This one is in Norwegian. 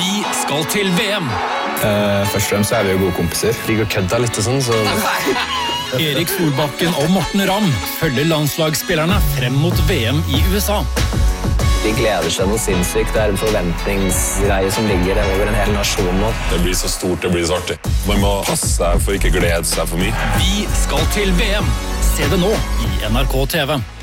Vi skal til VM. Først og fremst så vi jo gode kompiser. Liker å kødde litt og sånn, så... Erik Solbakken og Morten Ramm følger landslagsspillerne frem mot VM i USA. De gleder seg noe sinnssykt. Det en forventningsgreie som ligger over en hel nasjon nå. Det blir så stort, det blir så artig. Man må passe seg for ikke glede seg for mye. Vi skal til VM. Se det nå i NRK TV.